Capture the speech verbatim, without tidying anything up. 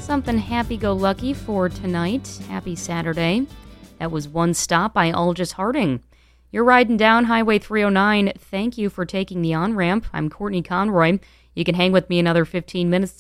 something happy-go-lucky for tonight. Happy Saturday. That was One Stop by Aldous Harding. You're riding down Highway three oh nine. Thank you for taking the on-ramp. I'm Courtney Conroy. You can hang with me another fifteen minutes